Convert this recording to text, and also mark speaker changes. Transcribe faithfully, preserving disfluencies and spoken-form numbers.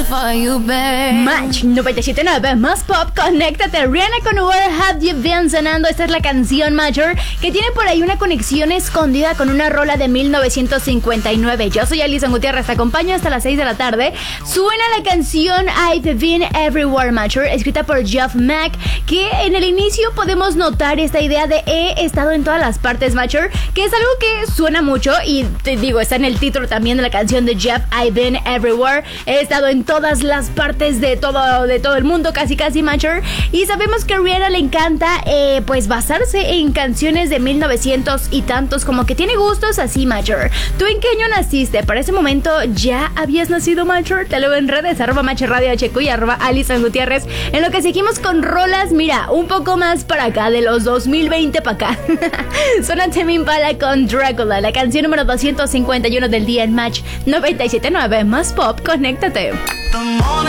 Speaker 1: for you, babe.
Speaker 2: Match noventa y siete punto nueve, más pop, conéctate. Rihanna con Where Have You Been sonando. Esta es la canción Major, que tiene por ahí una conexión escondida con una rola de mil novecientos cincuenta y nueve. Yo soy Alison Gutiérrez, te acompaño hasta las seis de la tarde. Suena la canción I've Been Everywhere Major, escrita por Jeff Mack, que en el inicio podemos notar esta idea de he estado en todas las partes Major, que es algo que suena mucho y te digo, está en el título también de la canción de Jeff, I've Been Everywhere. He estado en todas las partes de todo, de todo el mundo, casi casi Major. Y sabemos que a Rihanna le encanta eh, pues basarse en canciones de mil novecientos y tantos, como que tiene gustos así Major. ¿Tú en qué año naciste? Para ese momento ya habías nacido Major. Te lo veo en redes, arroba Mache Radio H Q y arroba Alison Gutiérrez. En lo que seguimos con rolas, mira, un poco más para acá, de los dos mil veinte para acá. Suena Tame Impala con Dracula, la canción número doscientos cincuenta y uno del día en Match noventa y siete punto nueve, más pop, conéctate.
Speaker 1: The morning